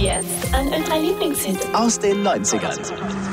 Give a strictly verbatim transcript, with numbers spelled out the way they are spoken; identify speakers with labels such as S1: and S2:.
S1: Jetzt ein Ö drei Lieblingshit
S2: aus den neunzigern.